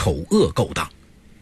丑恶勾当。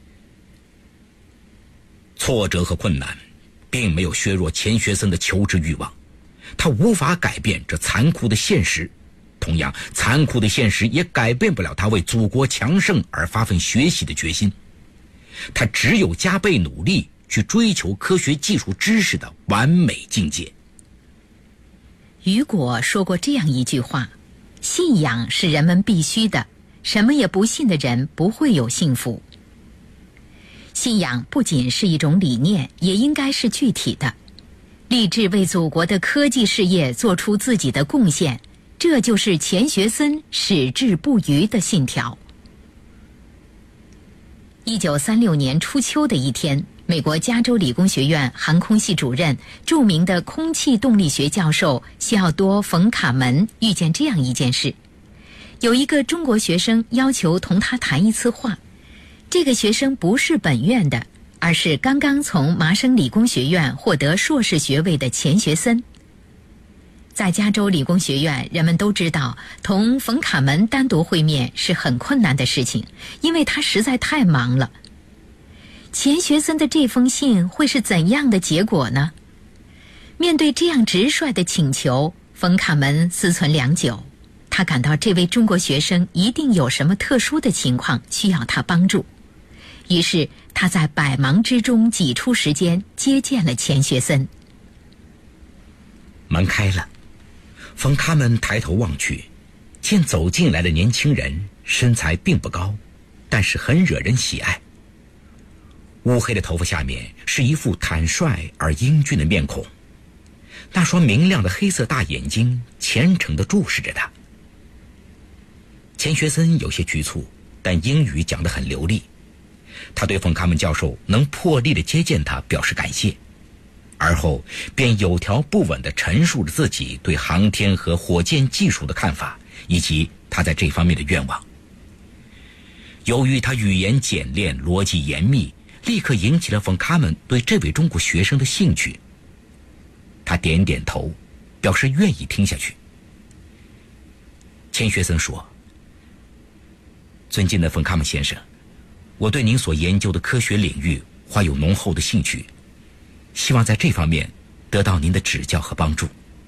挫折和困难并没有削弱钱学森的求知欲望，他无法改变这残酷的现实，同样残酷的现实也改变不了他为祖国强盛而发奋学习的决心。他只有加倍努力去追求科学技术知识的完美境界。 雨果说过这样一句话：信仰是人们必须的，什么也不信的人不会有幸福。信仰不仅是一种理念，也应该是具体的。立志为祖国的科技事业做出自己的贡献，这就是钱学森矢志不渝的信条。1936年初秋的一天，美国加州理工学院航空系主任、著名的空气动力学教授西奥多·冯·卡门遇见这样一件事：有一个中国学生要求同他谈一次话。这个学生不是本院的，而是刚刚从麻省理工学院获得硕士学位的钱学森。在加州理工学院，人们都知道同冯卡门单独会面是很困难的事情，因为他实在太忙了。钱学森的这封信会是怎样的结果呢？面对这样直率的请求，冯卡门思忖良久，他感到这位中国学生一定有什么特殊的情况需要他帮助。于是他在百忙之中挤出时间接见了钱学森。 门开了，冯卡门抬头望去，见走进来的年轻人身材并不高，但是很惹人喜爱。乌黑的头发下面是一副坦率而英俊的面孔，那双明亮的黑色大眼睛虔诚地注视着他。钱学森有些局促，但英语讲得很流利。他对冯卡门教授能破例地接见他表示感谢，而后便有条不紊地陈述着自己对航天和火箭技术的看法，以及他在这方面的愿望。由于他语言简练，逻辑严密，立刻引起了冯卡门对这位中国学生的兴趣。他点点头，表示愿意听下去。钱学森说：尊敬的冯卡门先生，我对您所研究的科学领域怀有浓厚的兴趣，希望在这方面得到您的指教和帮助。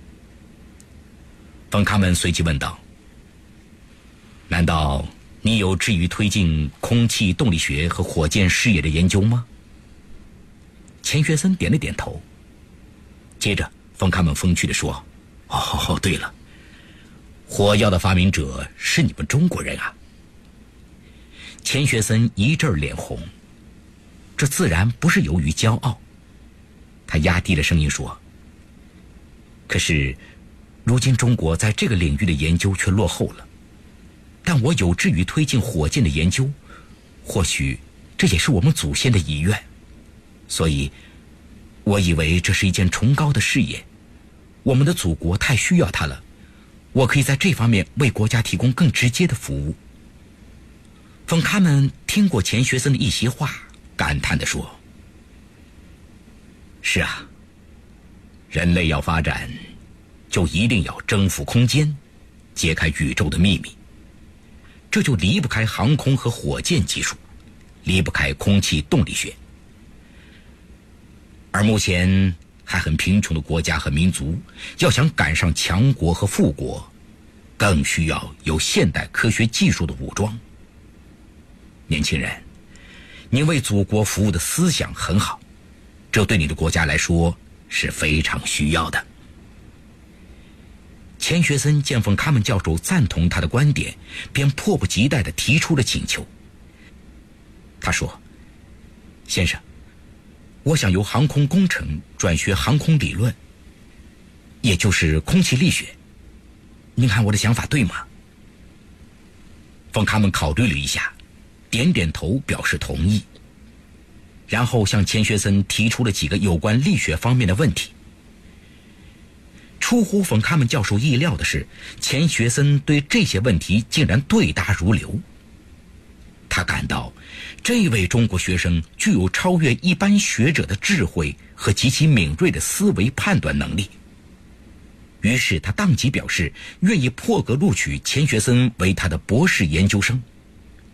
冯卡门随即问道：难道你有志于推进空气动力学和火箭事业的研究吗？钱学森点了点头。接着冯卡门风趣地说：哦，对了，火药的发明者是你们中国人啊。钱学森一阵脸红，这自然不是由于骄傲。他压低了声音说：可是如今中国在这个领域的研究却落后了，但我有志于推进火箭的研究，或许这也是我们祖先的遗愿，所以我以为这是一件崇高的事业，我们的祖国太需要它了，我可以在这方面为国家提供更直接的服务。冯卡门听过钱学森的一席话，感叹地说：是啊，人类要发展，就一定要征服空间，揭开宇宙的秘密，这就离不开航空和火箭技术，离不开空气动力学。而目前还很贫穷的国家和民族，要想赶上强国和富国，更需要有现代科学技术的武装。年轻人，你为祖国服务的思想很好，这对你的国家来说是非常需要的。钱学森见冯卡门教授赞同他的观点，便迫不及待地提出了请求。他说：先生，我想由航空工程转学航空理论，也就是空气力学，您看我的想法对吗？冯卡门考虑了一下，点点头表示同意，然后向钱学森提出了几个有关力学方面的问题。出乎冯卡门教授意料的是，钱学森对这些问题竟然对答如流。他感到这位中国学生具有超越一般学者的智慧和极其敏锐的思维判断能力，于是他当即表示愿意破格录取钱学森为他的博士研究生。